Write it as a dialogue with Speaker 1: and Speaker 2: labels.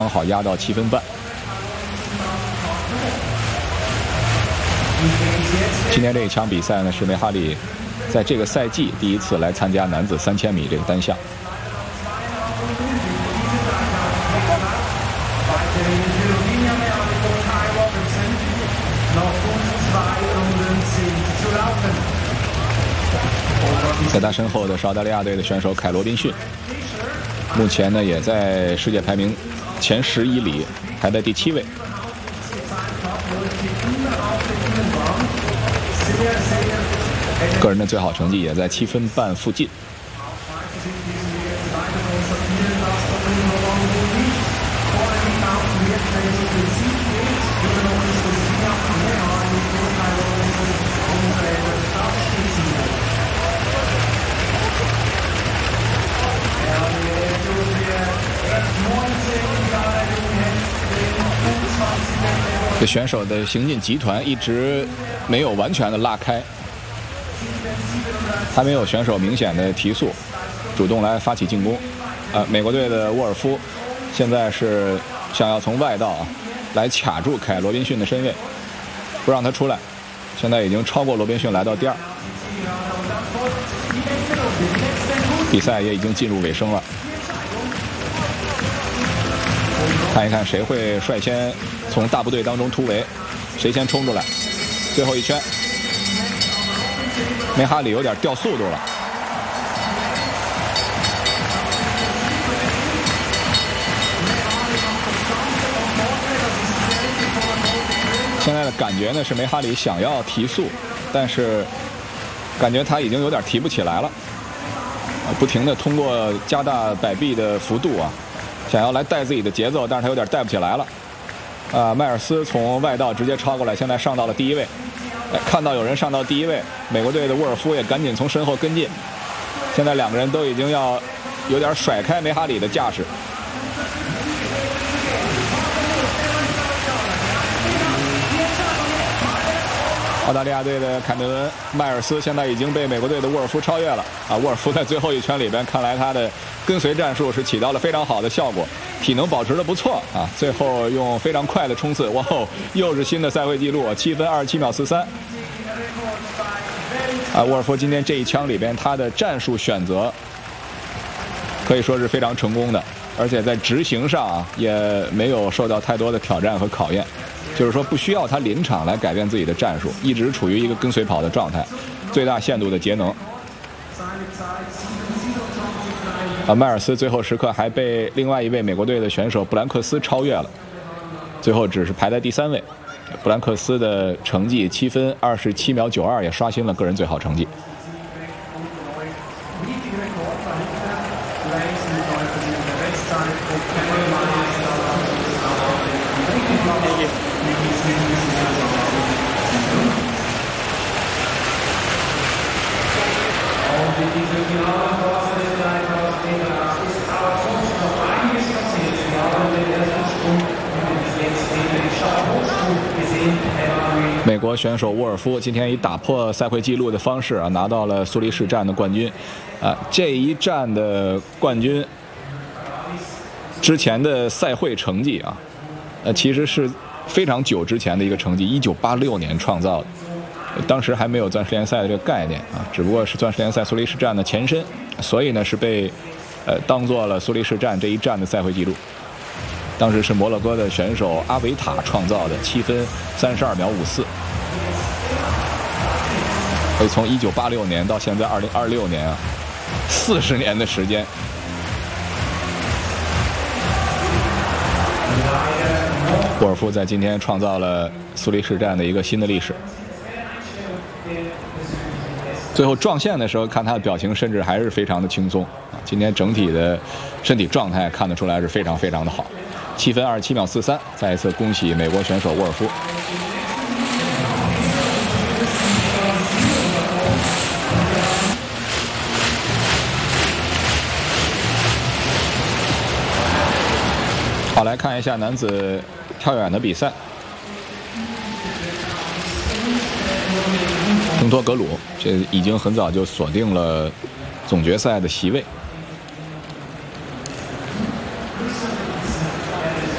Speaker 1: 刚好压到7分半。今天这一场比赛呢，是梅哈里在这个赛季第一次来参加男子3000米这个单项。在他身后的是澳大利亚队的选手凯罗宾逊，目前呢也在世界排名前11里排在第7位。个人的最好成绩也在7分半附近。这选手的行进集团一直没有完全的拉开，还没有选手明显的提速，主动来发起进攻。美国队的沃尔夫现在是想要从外道来卡住凯罗宾逊的身位，不让他出来。现在已经超过罗宾逊，来到第2。比赛也已经进入尾声了，看一看谁会率先从大部队当中突围，谁先冲出来。最后一圈，梅哈里有点掉速度了。现在的感觉呢是梅哈里想要提速，但是感觉他已经有点提不起来了，不停的通过加大摆臂的幅度想要来带自己的节奏，但是他有点带不起来了。迈尔斯从外道直接超过来，现在上到了第1位。看到有人上到第1位，美国队的沃尔夫也赶紧从身后跟进。现在2个人都已经要有点甩开梅哈里的架势。澳大利亚队的凯梅伦·迈尔斯现在已经被美国队的沃尔夫超越了沃尔夫在最后一圈里边，看来他的跟随战术是起到了非常好的效果，体能保持得不错最后用非常快的冲刺，哇哦，又是新的赛会纪录，7分27秒43。沃尔夫今天这一枪里边，他的战术选择可以说是非常成功的，而且在执行上也没有受到太多的挑战和考验。就是说不需要他临场来改变自己的战术，一直处于一个跟随跑的状态，最大限度的节能。迈尔斯最后时刻还被另外一位美国队的选手布兰克斯超越了，最后只是排在第3位。布兰克斯的成绩7分27秒92，也刷新了个人最好成绩。美国选手沃尔夫今天以打破赛会纪录的方式拿到了苏黎世站的冠军。这一站的冠军之前的赛会成绩其实是非常久之前的一个成绩，1986年创造的。当时还没有钻石联赛的这个概念只不过是钻石联赛苏黎世站的前身，所以呢是被当做了苏黎世站这一站的赛会纪录。当时是摩洛哥的选手阿维塔创造的7分32秒54。所以从1986年到现在2026年40年的时间。沃尔夫在今天创造了苏黎世站的一个新的历史。最后撞线的时候，看他的表情，甚至还是非常的轻松今天整体的身体状态看得出来是非常非常的好。7分27秒43，再一次恭喜美国选手沃尔夫。好，来看一下男子跳远的比赛。滕托格鲁这已经很早就锁定了总决赛的席位。